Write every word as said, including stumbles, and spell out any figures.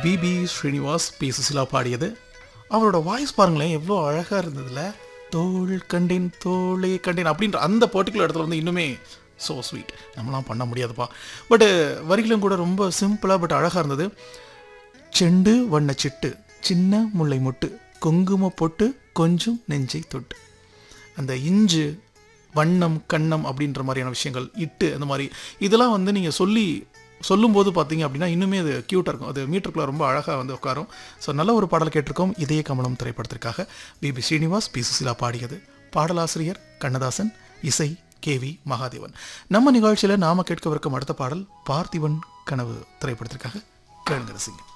BP Srinivas, B Susheela பாடியது. அவரோட voice பாருங்களேன் எவ்வளோ அழகாக இருந்ததில்ல. தோள் கண்டேன் தோளே கண்டேன் அப்படின்ற அந்த பர்டிகுலர் இடத்துல வந்து இன்னுமே ஸோ ஸ்வீட். நம்மளாம் பண்ண முடியாதுப்பா. பட்டு வரிகளும் கூட ரொம்ப சிம்பிளாக பட் அழகாக இருந்தது. செண்டு வண்ண சிட்டு சின்ன முல்லை மொட்டு குங்கும பொட்டு கொஞ்சம் நெஞ்சை தொட்டு. அந்த இஞ்சு வண்ணம் கண்ணம் அப்படின்ற மாதிரியான விஷயங்கள், இட்டு அந்த மாதிரி இதெல்லாம் வந்து நீங்கள் சொல்லி சொல்லும்போது பார்த்தீங்க அப்படின்னா இன்னுமே அது க்யூட்டாக இருக்கும். அது மீட்டருக்குள்ளே ரொம்ப அழகாக வந்து உட்காரும். ஸோ நல்ல ஒரு பாடல் கேட்டிருக்கோம். இதய கமலம் திரைப்படத்திற்காக பிபி ஸ்ரீனிவாஸ், பி சுசிலா பாடியது. பாடலாசிரியர் கண்ணதாசன், இசை கே வி மகாதேவன். நம்ம நிகழ்ச்சியில் நாம கேட்கவிருக்கும் அடுத்த பாடல் பார்த்திபன் கனவு திரைப்படத்திற்காக கேளுங்க ரசிங்க.